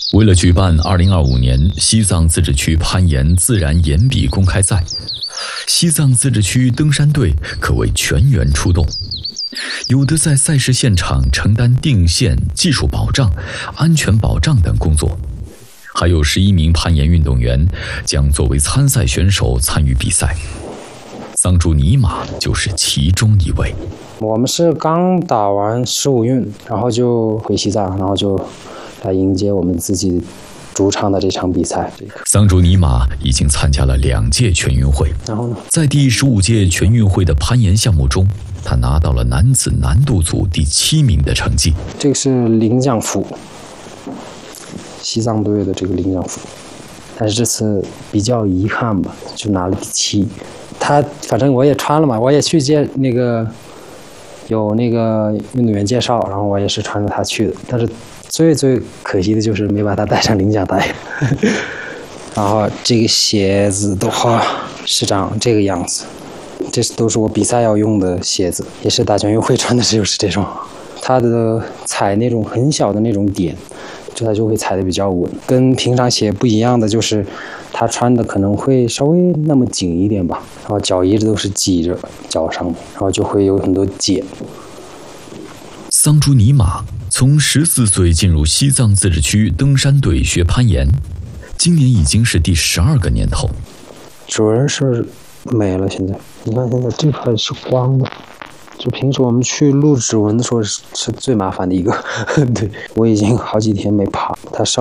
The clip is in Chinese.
为了举办2025年西藏自治区攀岩自然岩壁公开赛，西藏自治区登山队可谓全员出动，有的在赛事现场承担定线、技术保障、安全保障等工作，还有11名攀岩运动员将作为参赛选手参与比赛。桑珠尼玛就是其中一位。 我们是刚打完15运，然后就回西藏，然后就来迎接我们自己主场的这场比赛。 桑珠尼玛已经参加了2届全运会， 然后呢， 在第15届全运会的攀岩项目中，他拿到了男子难度组第7名的成绩。 这个是领奖服，西藏队的这个领奖服，但是这次比较遗憾吧，就拿了第7。他反正我也穿了嘛，我也去有那个运动员介绍，然后我也是穿着它去的，但是最可惜的就是没把它带上领奖台。然后这个鞋子的话是长这个样子，这都是我比赛要用的鞋子，也是打全运会穿的，就是这种。它的踩那种很小的那种点，它就会踩得比较稳。跟平常鞋不一样的就是，它穿的可能会稍微那么紧一点吧，然后脚一直都是挤着脚上面，然后就会有很多茧。 桑珠尼玛从14岁进入西藏自治区登山队学攀岩，今年已经是第12个年头。 指纹是没了，现在你看，现在这块是光的。就平时我们去录指纹的时候是最麻烦的一个。对，我已经好几天没爬，它稍